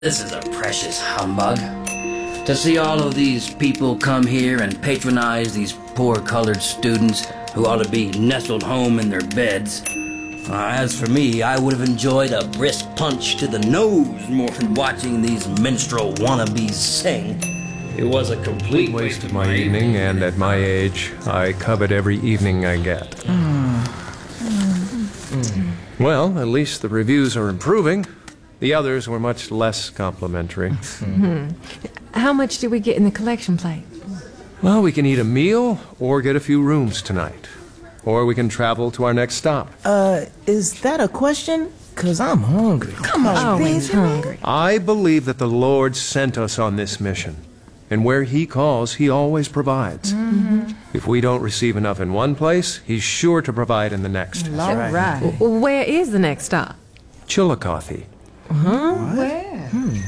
This is a precious humbug. To see all of these people come here and patronize these poor colored students who ought to be nestled home in their beds. As for me, I would have enjoyed a brisk punch to the nose more than watching these minstrel wannabes sing. It was a complete waste of my evening, and at my age, I covet every evening I get. Well, at least the reviews are improving. The others were much less complimentary. How much did we get in the collection plate? Well, we can eat a meal or get a few rooms tonight. Or we can travel to our next stop. Is that a question? 'Cause I'm hungry. Come on, Always hungry. I believe that the Lord sent us on this mission. And where He calls, He always provides. If we don't receive enough in one place, He's sure to provide in the next. All right. Where is the next stop? Chillicothe. Where?